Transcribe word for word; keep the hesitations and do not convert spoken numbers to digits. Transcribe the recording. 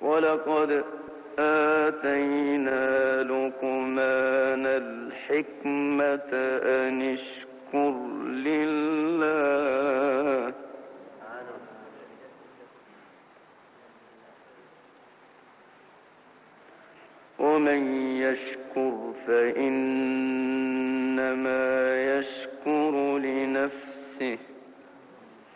ولقد آتينا لقمان الحكمة أن اشكر لله ومن يشكر فإنما يشكر لنفسه